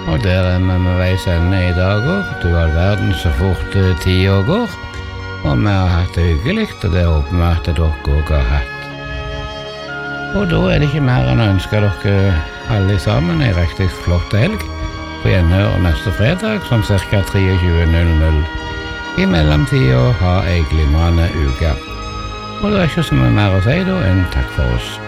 Og der vi med veis ende I dag også. Du all verden så fort tida går. Og vi har hatt det hyggelig, og det håper vi at dere også har hatt. Og da det ikke mer enn å ønske dere alle sammen en riktig flott helg. På gjenhør neste fredag, som cirka 23:00. I mellomtiden ha en glimrende uke. Og det ikke så mye mer å si da enn takk for oss.